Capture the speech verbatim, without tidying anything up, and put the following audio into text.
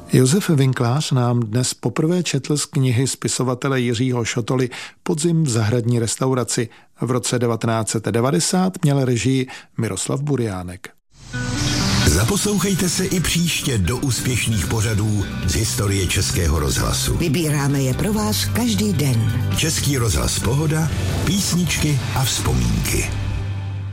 Josef Vinklář nám dnes poprvé četl z knihy spisovatele Jiřího Šotoly Podzim v zahradní restauraci. V roce devatenáct set devadesát měl režii Miroslav Buriánek. Zaposlouchejte se i příště do úspěšných pořadů z historie Českého rozhlasu. Vybíráme je pro vás každý den. Český rozhlas Pohoda, písničky a vzpomínky.